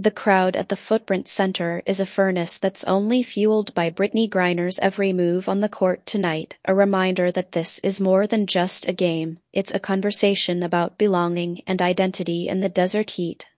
The crowd at the Footprint Center is a furnace that's only fueled by Brittany Griner's every move on the court tonight, a reminder that this is more than just a game. It's a conversation about belonging and identity in the desert heat